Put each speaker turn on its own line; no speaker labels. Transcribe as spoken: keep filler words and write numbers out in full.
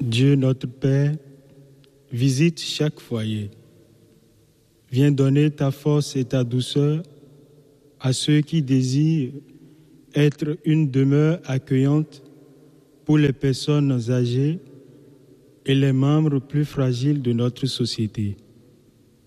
Dieu notre Père, visite chaque foyer. Viens donner ta force et ta douceur à ceux qui désirent être une demeure accueillante pour les personnes âgées et les membres plus fragiles de notre société.